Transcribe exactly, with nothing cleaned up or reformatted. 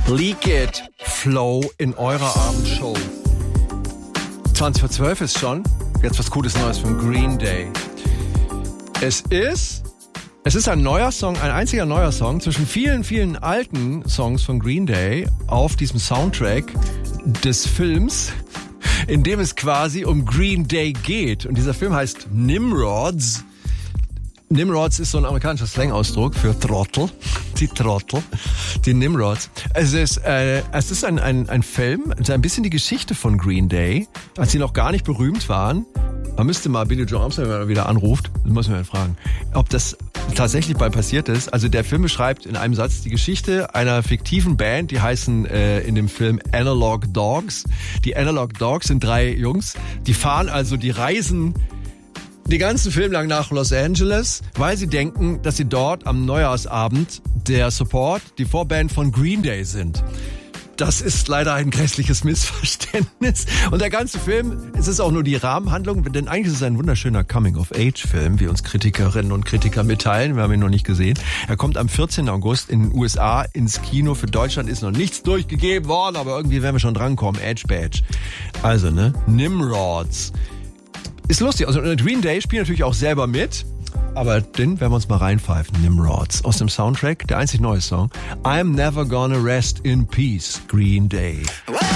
Leak It Flow in eurer Abendshow. zwanzig vor zwölf ist schon. Jetzt was Cooles Neues von Green Day. Es ist, es ist ein neuer Song, ein einziger neuer Song zwischen vielen, vielen alten Songs von Green Day auf diesem Soundtrack des Films, in dem es quasi um Green Day geht. Und dieser Film heißt Nimrods. Nimrods ist so ein amerikanischer Slang-Ausdruck für Trottel. Die Trottel. Die Nimrods. Es ist, äh, es ist ein, ein, ein Film, ein bisschen die Geschichte von Green Day, als sie noch gar nicht berühmt waren. Man müsste mal Billy Joe Armstrong, wenn er wieder anruft, muss man ihn fragen, ob das tatsächlich mal passiert ist. Also der Film beschreibt in einem Satz die Geschichte einer fiktiven Band, die heißen äh, in dem Film Analog Dogs. Die Analog Dogs sind drei Jungs, die fahren also, die reisen den ganzen Film lang nach Los Angeles, weil sie denken, dass sie dort am Neujahrsabend der Support, die Vorband von Green Day sind. Das ist leider ein grässliches Missverständnis. Und der ganze Film, es ist auch nur die Rahmenhandlung, denn eigentlich ist es ein wunderschöner Coming-of-Age-Film, wie uns Kritikerinnen und Kritiker mitteilen. Wir haben ihn noch nicht gesehen. Er kommt am vierzehnten August in den U S A ins Kino. Für Deutschland ist noch nichts durchgegeben worden, aber irgendwie werden wir schon drankommen. Edge Badge. Also, ne? Nimrods. Ist lustig. Also Green Day spielt natürlich auch selber mit. Aber den werden wir uns mal reinpfeifen. Nimrods aus dem Soundtrack, der einzig neue Song. I'm Never Gonna Rest in Peace, Green Day.